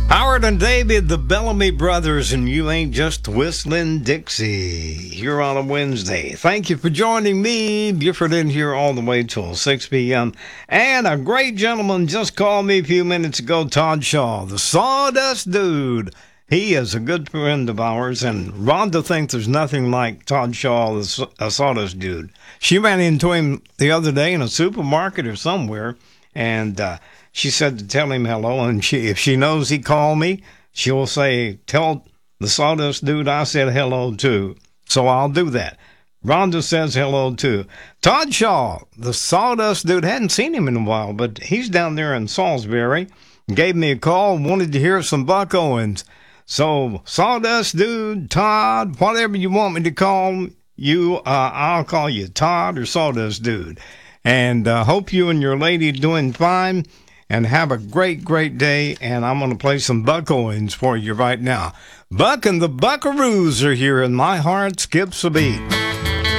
Howard and David, the Bellamy Brothers, and You Ain't Just Whistling Dixie here on a Wednesday. Thank you for joining me, Buford, in here all the way till 6 p.m. And a great gentleman just called me a few minutes ago, Todd Shaw, the Sawdust Dude. He is a good friend of ours, and Rhonda thinks there's nothing like Todd Shaw, the Sawdust Dude. She ran into him the other day in a supermarket or somewhere, and she said to tell him hello, and if she knows he called me, she'll say, tell the Sawdust Dude I said hello too. So I'll do that. Rhonda says hello too. Todd Shaw, the Sawdust Dude, hadn't seen him in a while, but he's down there in Salisbury. Gave me a call, wanted to hear some Buck Owens. So, Sawdust Dude, Todd, whatever you want me to call you, I'll call you Todd or Sawdust Dude. And hope you and your lady doing fine. And have a great, great day, and I'm going to play some Buck Owens for you right now. Buck and the Buckaroos are here, and my heart skips a beat.